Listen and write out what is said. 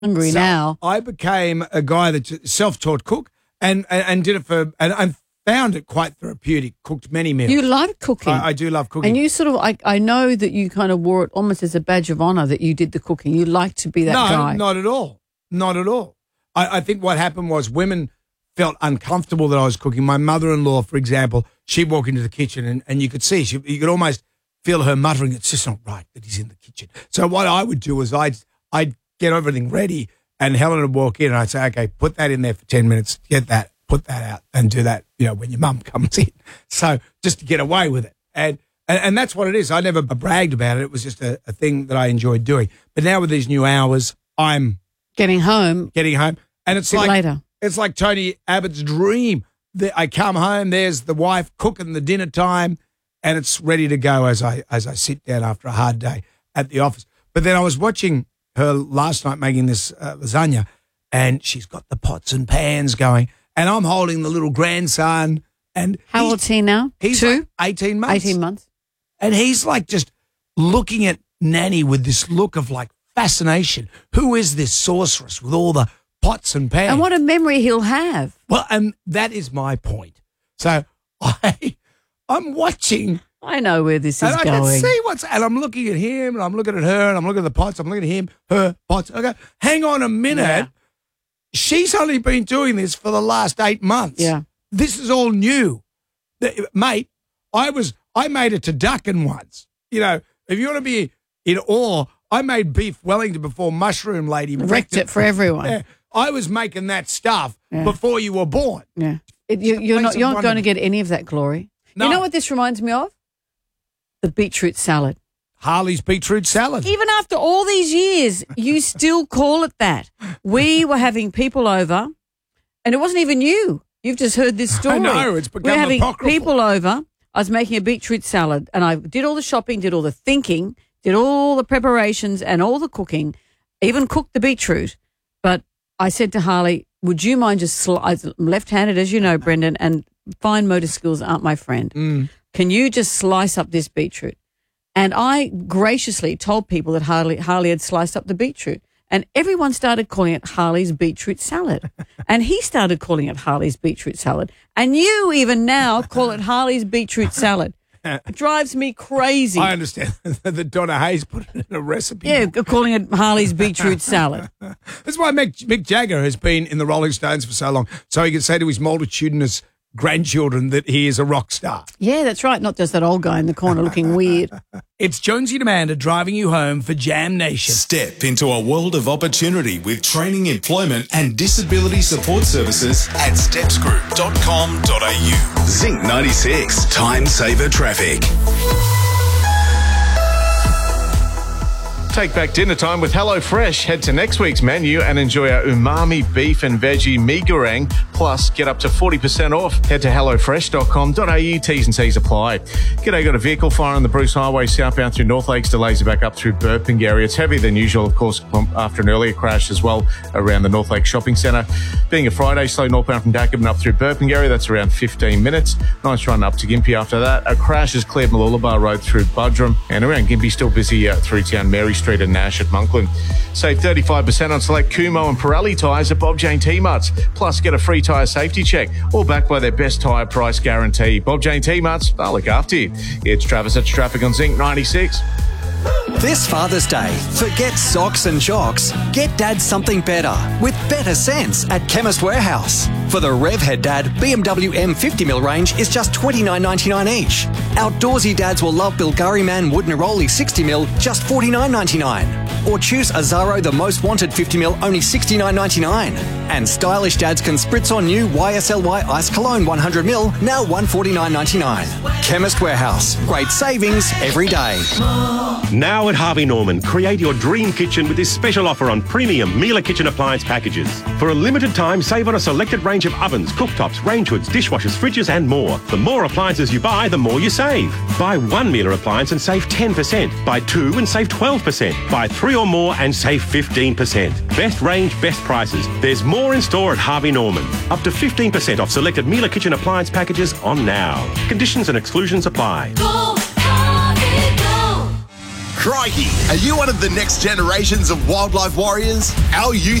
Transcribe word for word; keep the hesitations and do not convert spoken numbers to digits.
hungry So now. I became a guy that's a self-taught cook and, and, and did it for, and I found it quite therapeutic, cooked many meals. You love cooking. I, I do love cooking. And you sort of, I, I know that you kind of wore it almost as a badge of honour that you did the cooking. You like to be that no, guy. not at all. Not at all. I, I think what happened was women felt uncomfortable that I was cooking. My mother-in-law, for example, she'd walk into the kitchen and, and you could see, she, you could almost feel her muttering, it's just not right that he's in the kitchen. So what I would do is I'd, I'd get everything ready and Helen would walk in and I'd say, okay, put that in there for ten minutes, get that, put that out and do that, you know, when your mum comes in. So just to get away with it. And and, and that's what it is. I never bragged about it. It was just a, a thing that I enjoyed doing. But now with these new hours, I'm Getting home. getting home. And it's Bit like later. It's like Tony Abbott's dream. The, I come home, there's the wife cooking the dinner time, and it's ready to go as I as I sit down after a hard day at the office. But then I was watching her last night making this uh, lasagna, and she's got the pots and pans going, and I'm holding the little grandson. And How he's- old's he now? He's Two? like eighteen months. eighteen months. And he's like just looking at Nanny with this look of like fascination. Who is this sorceress with all the pots and pans? And what a memory he'll have. Well, and that is my point. So I, I'm watching, I know where this is and I going. can see what's, and I'm looking at him, and I'm looking at her, and I'm looking at the pots. I'm looking at him, her pots. I go, hang on a minute. Yeah. She's only been doing this for the last eight months. Yeah. This is all new, The- mate. I was, I made it to Duckin once. You know, if you want to be in awe, I made beef Wellington before Mushroom Lady Wrecked it for everyone. Yeah, I was making that stuff Yeah. before you were born. Yeah. It, you, you're place not, of you're not going to wonder. get any of that glory. No. You know what this reminds me of? The beetroot salad. Harley's beetroot salad. Even after all these years, you still call it that. We were having people over, and it wasn't even you. You've just heard this story. I know, it's become We're having apocryphal. people over. I was making a beetroot salad, and I did all the shopping, did all the thinking, did all the preparations and all the cooking, even cooked the beetroot. But I said to Harley, would you mind just, sli- I'm left-handed, as you know, Brendan, and fine motor skills aren't my friend. Mm. Can you just slice up this beetroot? And I graciously told people that Harley, Harley had sliced up the beetroot. And everyone started calling it Harley's beetroot salad. And he started calling it Harley's beetroot salad. And you even now call it Harley's beetroot salad. It drives me crazy. I understand that Donna Hayes put it in a recipe. Yeah, calling it Harley's beetroot salad. That's why Mick, Mick Jagger has been in the Rolling Stones for so long, so he can say to his multitudinous grandchildren that he is a rock star. Yeah, that's right. Not just that old guy in the corner looking weird. It's Jonesy and Amanda driving you home for Jam Nation. Step into a world of opportunity with training, employment and disability support services at steps group dot com dot a u. Zinc ninety-six, Time Saver Traffic. Take back dinner time with HelloFresh. Head to next week's menu and enjoy our umami beef and veggie mee goreng. Plus, get up to forty percent off. Head to hello fresh dot com dot a u. T's and C's apply. G'day, got a vehicle fire on the Bruce Highway southbound through North Lakes. Delays are back up through Burpengary. It's heavier than usual, of course, after an earlier crash as well around the North Lakes Shopping Centre. Being a Friday, slow northbound from Dacabin up through Burpengary. That's around fifteen minutes. Nice run up to Gympie after that. A crash has cleared Mooloolaba Road through Budrum. And around Gympie, still busy uh, through town, Mary Street and Nash at Monkland. Save thirty-five percent on select Kumo and Pirelli tyres at Bob Jane T-Marts. Plus, get a free tyre safety check, all backed by their best tyre price guarantee. Bob Jane T-Marts, they'll look after you. It's Travis at Traffic on Zinc ninety-six. This Father's Day, forget socks and jocks. Get Dad something better with better sense at Chemist Warehouse. For the Revhead Dad, B M W M fifty mil range is just twenty-nine ninety-nine each. Outdoorsy dads will love Bilgari Man Wood Neroli sixty mil, just forty-nine ninety-nine. Or choose Azaro The Most Wanted fifty mil, only sixty-nine ninety-nine. And stylish dads can spritz on new Y S L Y Ice Cologne one hundred mil, now one forty-nine ninety-nine. Chemist Warehouse, great savings every day. Now at Harvey Norman, create your dream kitchen with this special offer on premium Miele kitchen appliance packages. For a limited time, save on a selected range of ovens, cooktops, range hoods, dishwashers, fridges and more. The more appliances you buy, the more you save. Buy one Miele appliance and save ten percent. Buy two and save twelve percent. Buy three or more and save fifteen percent. Best range, best prices. There's more in store at Harvey Norman. Up to fifteen percent off selected Miele kitchen appliance packages on now. Conditions and exclusions apply. Go, Harvey, go. Crikey! Are you one of the next generations of wildlife warriors? Our youth